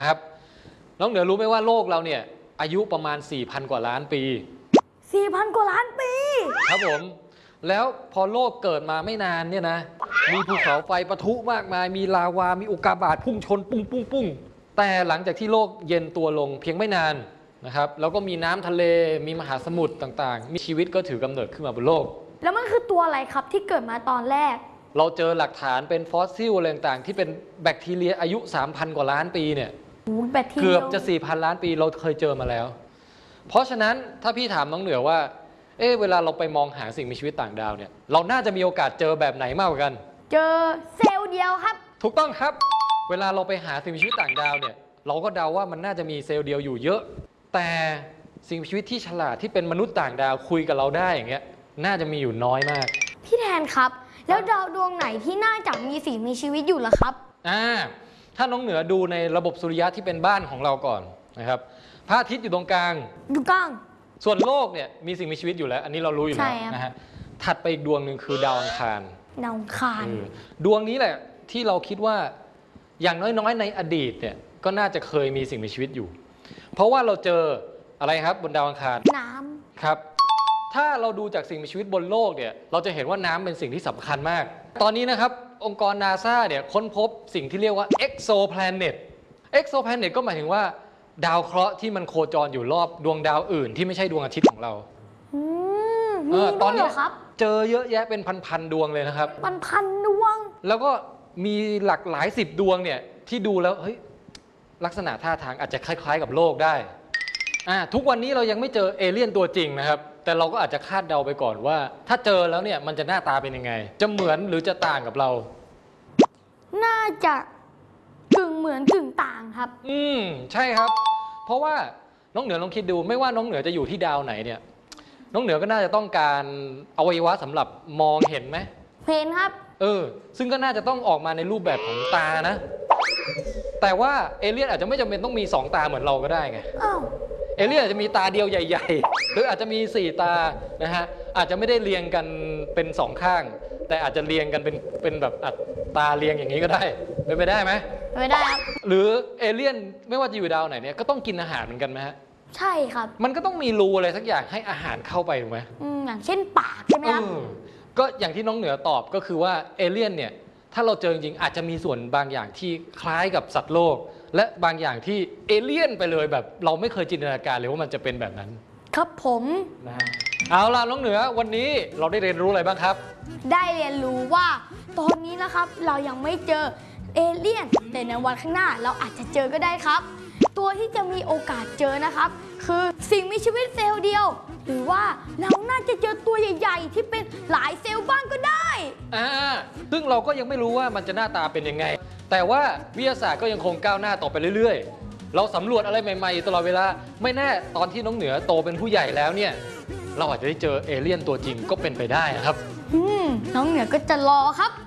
ครับน้องเหนือรู้ไหมว่าโลกเราเนี่ยอายุประมาณ 4,000 กว่าล้านปี 4,000 กว่าล้านปีครับผมแล้วพอโลกเกิดมาไม่นานเนี่ยนะมีภูเขาไฟปะทุมากมายมีลาวามีอุกกาบาตพุ่งชนปุ้งปุ้งปุ้งแต่หลังจากที่โลกเย็นตัวลงเพียงไม่นานนะครับแล้วก็มีน้ำทะเลมีมหาสมุทรต่างๆมีชีวิตก็ถือกำเนิดขึ้นมาบนโลกแล้วมันคือตัวอะไรครับที่เกิดมาตอนแรกเราเจอหลักฐานเป็นฟอสซิลอะไรต่างๆที่เป็นแบคทีเรียอายุ 3,000 กว่าล้านปีเนี่ยเกือบจะ 4,000 ล้านปีเราเคยเจอมาแล้วเพราะฉะนั้นถ้าพี่ถามน้องเหนือว่าเวลาเราไปมองหาสิ่งมีชีวิตต่างดาวเนี่ยเราน่าจะมีโอกาสเจอแบบไหนมากกว่ากันเจอเซลล์เดียวครับถูกต้องครับเวลาเราไปหาสิ่งมีชีวิตต่างดาวเนี่ยเราก็เดาว่ามันน่าจะมีเซลล์เดียวอยู่เยอะแต่สิ่งมีชีวิตที่ฉลาดที่เป็นมนุษย์ต่างดาวคุยกับเราได้อย่างเงี้ยน่าจะมีอยู่น้อยมากพี่แทนครับแล้วดาวดวงไหนที่น่าจะมีสิ่งมีชีวิตอยู่ล่ะครับถ้าน้องเหนือดูในระบบสุริยะที่เป็นบ้านของเราก่อนนะครับพระอาทิตย์อยู่ตรงกลางส่วนโลกเนี่ยมีสิ่งมีชีวิตอยู่แล้วอันนี้เรารู้อยู่แล้วนะฮะถัดไปอีกดวงหนึ่งคือดาวอังคารดวงนี้แหละที่เราคิดว่าอย่างน้อยๆในอดีตเนี่ยก็น่าจะเคยมีสิ่งมีชีวิตอยู่เพราะว่าเราเจออะไรครับบนดาวอังคารน้ำครับถ้าเราดูจากสิ่งมีชีวิตบนโลกเนี่ยเราจะเห็นว่าน้ำเป็นสิ่งที่สำคัญมากตอนนี้นะครับองค์กร NASA เนี่ยค้นพบสิ่งที่เรียกว่า exoplanet exoplanet ก็หมายถึงว่าดาวเคราะห์ที่มันโคจรอยู่รอบดวงดาวอื่นที่ไม่ใช่ดวงอาทิตย์ของเราตอนนี้เจอเยอะแยะเป็นพันๆดวงเลยนะครับพันดวงแล้วก็มีหลักหลาย10ดวงเนี่ยที่ดูแล้วเฮ้ยลักษณะท่าทางอาจจะคล้ายๆกับโลกได้ทุกวันนี้เรายังไม่เจอเอเลี่ยนตัวจริงนะครับแต่เราก็อาจจะคาดเดาไปก่อนว่าถ้าเจอแล้วเนี่ยมันจะหน้าตาเป็นยังไงจะเหมือนหรือจะต่างกับเราน่าจะกึ่งเหมือนกึ่งต่างครับใช่ครับเพราะว่าน้องเหนือลองคิดดูไม่ว่าน้องเหนือจะอยู่ที่ดาวไหนเนี่ยน้องเหนือก็น่าจะต้องการอวัยวะสำหรับมองเห็นไหมเห็นครับซึ่งก็น่าจะต้องออกมาในรูปแบบของตานะแต่ว่าเอเลี่ยนอาจจะไม่จำเป็นต้องมี2ตาเหมือนเราก็ได้ไงเอเลี่ยนอาจจะมีตาเดียวใหญ่ๆหรืออาจจะมี4ตานะฮะอาจจะไม่ได้เรียงกันเป็น2ข้างแต่อาจจะเรียงกันเป็นแบบตาเรียงอย่างนี้ก็ได้เป็นไปได้ไหมไม่ได้ครับหรือเอเลี่ยนไม่ว่าจะอยู่ดาวไหนเนี่ยก็ต้องกินอาหารเหมือนกันไหมฮะใช่ครับมันก็ต้องมีรูอะไรสักอย่างให้อาหารเข้าไปถูกไหมอย่างเช่นปากใช่ไหมครับก็อย่างที่น้องเหนือตอบก็คือว่าเอเลี่ยนเนี่ยถ้าเราเจอจริงอาจจะมีส่วนบางอย่างที่คล้ายกับสัตว์โลกและบางอย่างที่เอเลี่ยนไปเลยแบบเราไม่เคยจินตนาการเลยว่ามันจะเป็นแบบนั้นครับผมนะเอาล่ะน้องเหนือวันนี้เราได้เรียนรู้อะไรบ้างครับได้เรียนรู้ว่าตอนนี้นะครับเรายังไม่เจอเอเลี่ยนแต่ในวันข้างหน้าเราอาจจะเจอก็ได้ครับตัวที่จะมีโอกาสเจอนะครับคือสิ่งมีชีวิตเซลล์เดียวหรือว่าเราน่าจะเจอตัวใหญ่ๆที่เป็นหลายเซลล์บ้างก็ได้ซึ่งเราก็ยังไม่รู้ว่ามันจะหน้าตาเป็นยังไงแต่ว่าวิทยาศาสตร์ก็ยังคงก้าวหน้าต่อไปเรื่อยๆเราสำรวจอะไรใหม่ๆตลอดเวลาไม่แน่ตอนที่น้องเหนือโตเป็นผู้ใหญ่แล้วเนี่ยเราอาจจะได้เจอเอเลี่ยนตัวจริงก็เป็นไปได้นะครับน้องเหนือก็จะรอครับ